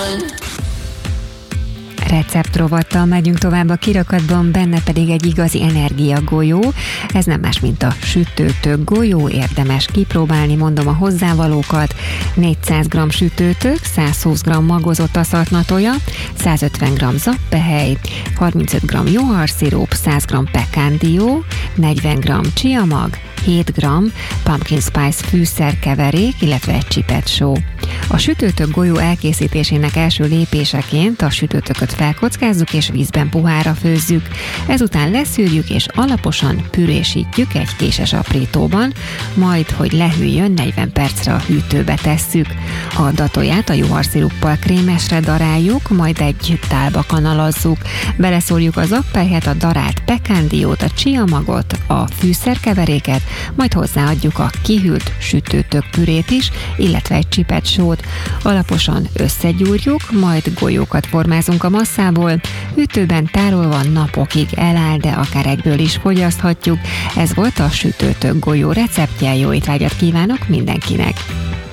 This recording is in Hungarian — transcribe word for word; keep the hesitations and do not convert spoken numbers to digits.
Receptrovattal megyünk tovább a kirakatban, benne pedig egy igazi energiagolyó. Ez nem más, mint a sütőtök golyó, érdemes kipróbálni, mondom a hozzávalókat. négyszáz gramm sütőtök, százhúsz gramm magozott aszaltnatoja, százötven gramm zappehely, harmincöt gramm juharszirup, száz gramm pekándió, negyven gramm csiamag, hét gramm pumpkin spice fűszerkeverék, illetve egy csipet só. A sütőtök golyó elkészítésének első lépéseként a sütőtököt felkockázzuk és vízben puhára főzzük. Ezután leszűrjük és alaposan pürésítjük egy késes aprítóban, majd, hogy lehűljön, negyven percre a hűtőbe tesszük. A datóját a juharsziruppal krémesre daráljuk, majd egy tálba kanalazzuk. Beleszórjuk az zappelyhet, a darált pekándiót, a csiamagot, a fűszerkeveréket, majd hozzáadjuk a kihűlt sütőtök pürét is, illetve egy csipet sót. Alaposan összegyúrjuk, majd golyókat formázunk a masszából. Hűtőben tárolva napokig eláll, de akár egyből is fogyaszthatjuk. Ez volt a sütőtök golyó receptje, jó étvágyat kívánok mindenkinek!